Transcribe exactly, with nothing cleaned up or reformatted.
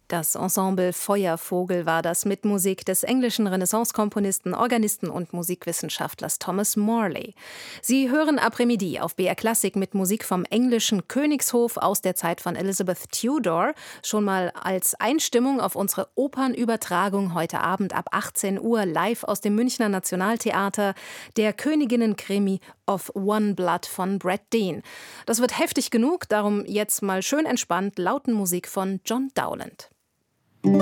Das Ensemble Feuervogel war das mit Musik des englischen Renaissance-Komponisten, Organisten und Musikwissenschaftlers Thomas Morley. Sie hören Après-Midi auf B R Klassik mit Musik vom englischen Königshof aus der Zeit von Elizabeth Tudor. Schon mal als Einstimmung auf unsere Opernübertragung heute Abend ab achtzehn Uhr live aus dem Münchner Nationaltheater. Der Königinnen-Krimi of One Blood von Brad Dean. Das wird heftig genug, darum jetzt mal schön entspannt Lautenmusik von John Dowland.